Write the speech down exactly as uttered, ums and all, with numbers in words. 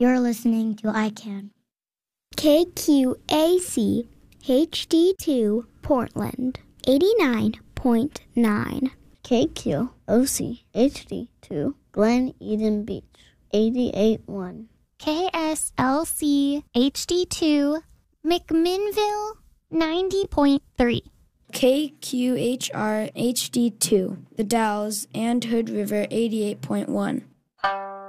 You're listening to I CAN. K Q A C H D two Portland, eighty-nine point nine. K Q O C H D two Glen Eden Beach, eighty-eight point one. K S L C H D two McMinnville, ninety point three. K Q H R H D two The Dalles and Hood River, eighty-eight point one.